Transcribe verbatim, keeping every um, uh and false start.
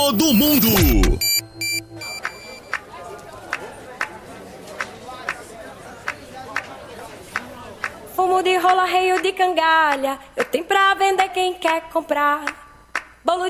Do mundo. Fumo de rola, reio de cangalha, eu tenho pra vender quem quer comprar. Bolo